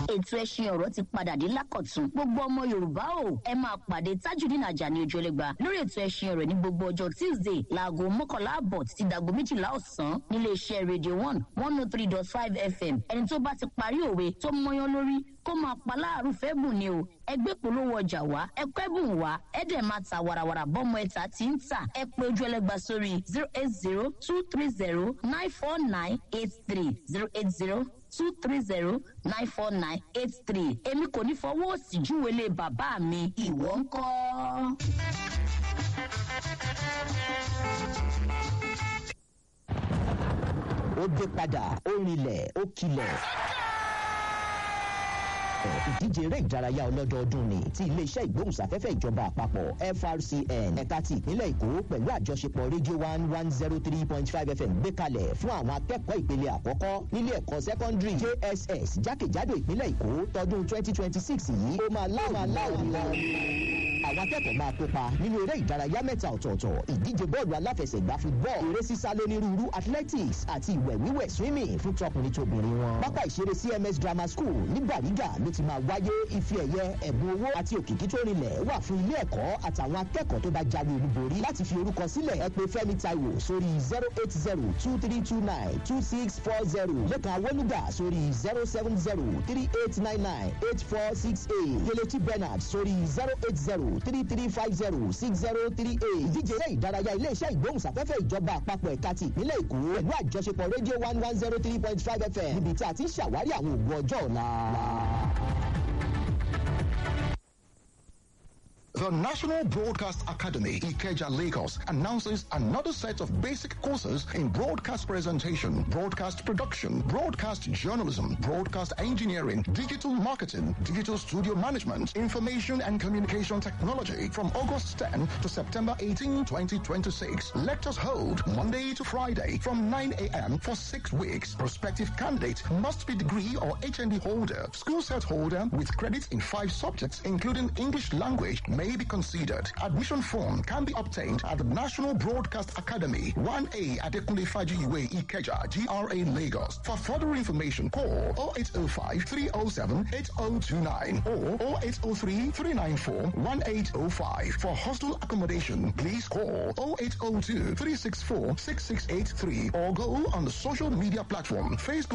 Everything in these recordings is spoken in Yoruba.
ètò ẹṣin ọ̀rọ̀ ti padà dé lákọ̀tún gbogbo ọmọ yorùbá o ẹ máa pàdé Tajudeen Ajani Ojúlẹ̀gba lórí ètò ẹṣin ọ̀rọ̀ ní gbogbo ọjọ́ Tuesday láago 11:00 títí dàgbo 12:00 ọ̀sán nílé iṣẹ́ Radio 103.5 FM ẹni tó bá ti parí òwe tó mọyán lórí kó máa pa láàrú fẹ́ bùn ni o ẹgbẹ́ polówó ọjà wá ẹkọ́ ẹ̀bùn wá ẹ̀dẹ̀ máa ta wàràwàrà bọ́mọ ẹ̀ta tí ń tà ẹ pé Ojúlẹ̀gba sórí 08023094983 08023094983 èmi kò ní fọwọ́ òsì júwèlé bàbá mi ìwọ ńkọ́. ó dé padà ó rinlẹ̀ ó kilẹ̀. ìdíje eré ìdárayá ọlọ́dọọdún ni ti iléeṣẹ́ ìgbóhùnsáfẹ́fẹ́ ìjọba àpapọ̀ FRCN ẹ̀ka ti ìpínlẹ̀ Èkó pẹ̀lú àjọṣepọ̀ rédíò 103.5 FM gbé kalẹ̀ fún àwọn akẹ́kọ̀ọ́ ìpele àkọ́kọ́ nílé ẹ̀kọ́ sẹ́kọ́ndírì JSS jákèjádò ìpínlẹ̀ Èkó tọdún 2026 yìí ó máa láwọn àwọn akẹ́kọ̀ọ́ máa kópa nínú eré ìdárayá mẹ́ta ọ̀tọ̀ọ̀tọ̀ ìdíje bọ́ọ̀lù aláfẹsẹ̀gbá football eré sísá lónírúurú athletics àti ìwẹ̀ wíwẹ̀ swimming fún tọkùnrin tóbìnrin wọn. pápá ìṣeré CMS Grammar School ní Bàrígà ló ti máa wáyé ife ẹ̀yẹ ẹ̀bùn owó àti òkìkí tó rinlẹ̀ wà fún ilé ẹ̀kọ́ àtàwọn akẹ́kọ̀ọ́ tó bá jáwé olúborí láti fi orúkọ sílẹ̀ ẹ pè Fẹ́mi Táíwò sórí 08023292640 Lékan Awólúgà sórí 07038998468 Kelechi Bernard sórí 08033506038 ìdíje eré ìdárayá iléeṣẹ́ ìgbóhùnsáfẹ́fẹ́ ìjọba àpapọ̀ ẹ̀ka ti ìpínlẹ̀ Èkó pẹ̀lú àjọṣepọ̀ rédíò 103.5 FM níbi tí a ti ń ṣàwárí àwọn ògùn ọjọ́ ọ̀la. The National Broadcast Academy, Ikeja, Lagos, announces another set of basic courses in broadcast presentation, broadcast production, broadcast journalism, broadcast engineering, digital marketing, digital studio management, information and communication technology from August 10 to September 18, 2026. Lectures hold Monday to Friday from 9 a.m. for 6 weeks. Prospective candidate must be degree or HND holder, school set holder with credits in 5 subjects, including English language, may be considered. Admission form can be obtained at the National Broadcast Academy, 1A Adekunle Fajiwe Ikeja, GRA Lagos. For further information, call 0805-307-8029 or 0803-394-1805. For hostel accommodation, please call 0802-364-6683 or go on the social media platform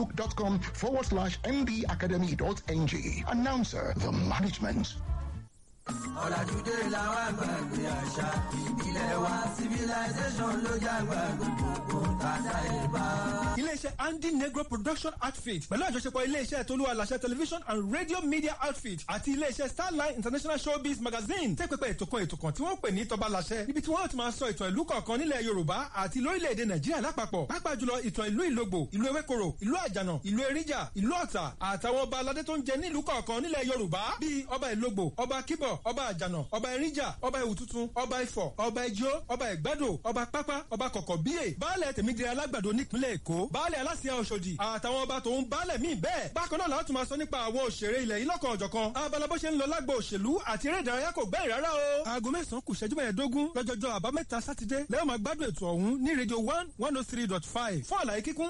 facebook.com/mbacademy.ng. Announcer, the management. ọ̀làjúdé làwọn àgbàgbé àṣà ìbílẹ̀ wa civilization ló jágbá gbogbo tàdá ìbá. iléeṣẹ́ Andy Negro Production Outfit pẹ̀lú àjọṣepọ̀ iléeṣẹ́ Tolú Aláṣẹ Television and Radio Media Outfit àti iléeṣẹ́ Starline International Showbiz Magazine tẹ́ pẹpẹ ètò kan tí wọ́n pè ní Tọ́ba Láṣẹ níbi tí wọ́n ti máa sọ ìtàn ìlú kọ̀ọ̀kan nílẹ̀ Yorùbá àti lórílẹ̀‐èdè Nàìjíríà lápapọ̀ pàápàá jùlọ ìtàn ìlú Ìlógbò, ìlú Ewékòró, ìlú Àjànà, ìlú Eríjà, ìlú Ọ̀tà àtàwọn ọba aládé tó ń jẹ nílùú kọ̀ọ̀kan nílẹ̀ Yorùbá bíi ọba Ìlógbò, ọba Kíbọ̀, ọba Àjànà, ọba Eríjà, ọba Ìwùtútù, ọba Ifọ̀, ọba Ijó, ọba Ẹ̀gbádò, ọba Pápá, ọba Kọ̀kọ̀bíyè, baálẹ̀ Tèmídire Alágbàdo nípínlẹ̀ Èkó, baálẹ̀ Aláṣẹ Ọ̀ṣọ́dì àtàwọn ọba tó ń baálẹ̀ míì bẹ́ẹ̀. Bákan náà láti máa sọ nípa àwọn òṣèré ilẹ̀ yìí lọ́kàn ọ̀jọ̀kan. Abala bó ṣe ń lọ lágbo òṣèlú àti eré ìdárayá kò gbẹ́yìn rárá o. Aago 9 kù ìṣẹ́jú 15 lọ́jọ́jọ́ àbámẹ́ta Sátidé lẹ́yìn máa gbádùn ètò ọ̀hún ní rédíò 103.5. Fún àlàyé kíkún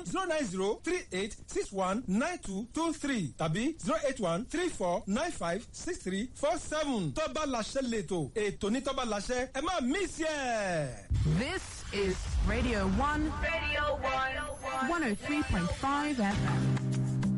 09038619223 tàbí 08134956347. Tọ́ba Láṣẹ lètò ètò ní Tọ́ba Láṣẹ ẹ má mísì ẹ̀. This is Radio 1, 103.5 FM.